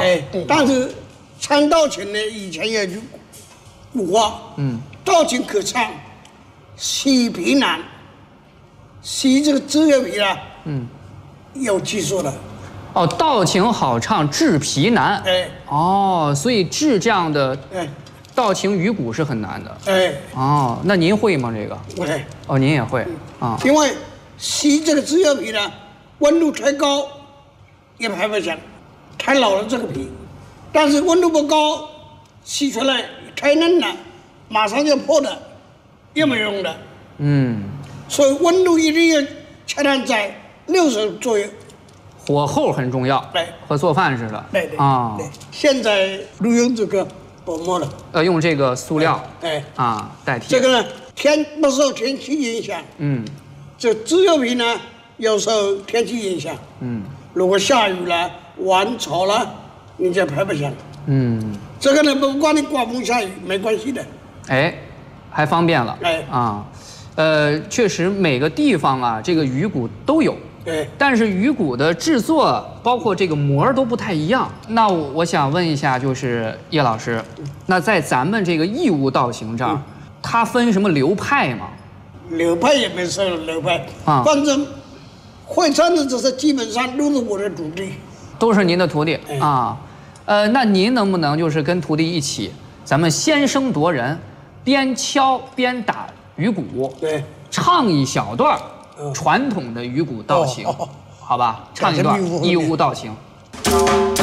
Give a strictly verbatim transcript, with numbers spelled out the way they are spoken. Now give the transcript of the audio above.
哎，但是唱道情呢，以前有句古话，嗯，道情可唱，洗皮难。洗这个资料皮啊，嗯，有技术的。 哦，道情好唱，制皮难。 哎， 哦，所以制这样的哎， 道情鱼骨是很难的。 哎， 哦，那您会吗？这个？ 不会。 哦，您也会啊？ 因为洗这个资料皮呢，温度太高也拍不响，太老了这个皮，但是温度不高，洗出来太嫩了，马上就破的，也没用的。 嗯， 所以温度一定要恰当在六十左右。 火候很重要， 对， 和做饭似的。 对对啊， 对。现在录用这个薄膜了， 呃，用这个塑料， 哎啊代替。 这个呢，天不受天气影响。 嗯， 这资料皮呢，有受天气影响。 嗯， 如果下雨了、晚潮了，你就拍不响。 嗯， 这个呢，不管你刮风下雨没关系的。 哎，还方便了。 哎啊，呃，确实每个地方啊，这个鱼骨都有。 对， 但是鱼骨的制作，包括这个膜都不太一样。那我我想问一下，就是叶老师，那在咱们这个义乌道行这儿，嗯、它分什么流派吗？ 流派也没说流派啊， 反正会唱的这些基本上都是我的徒弟， 都是您的徒弟、 哎、 啊。呃，那您能不能就是跟徒弟一起，咱们先声夺人，边敲边打鱼骨， 对， 唱一小段。传统的鱼骨道情，好吧，唱一段义乌道情。